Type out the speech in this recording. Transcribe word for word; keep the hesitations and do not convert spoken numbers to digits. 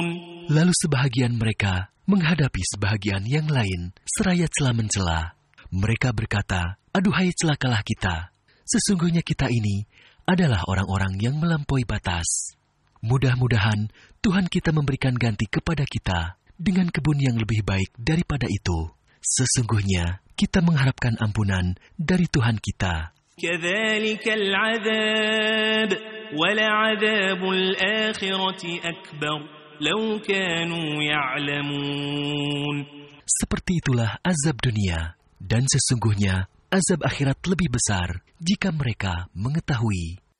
Lalu sebahagian mereka menghadapi sebahagian yang lain, seraya celah-mencela. Mereka berkata, "Aduhai, celakalah kita. Sesungguhnya kita ini adalah orang-orang yang melampaui batas. Mudah-mudahan Tuhan kita memberikan ganti kepada kita dengan kebun yang lebih baik daripada itu. Sesungguhnya kita mengharapkan ampunan dari Tuhan kita." كَذَلِكَ الْعَذَابُ وَلَعَذَابُ الْآخِرَةِ أَكْبَرُ لَوْ كَانُوا يَعْلَمُونَ. Seperti itulah azab dunia, dan sesungguhnya azab akhirat lebih besar jika mereka mengetahui.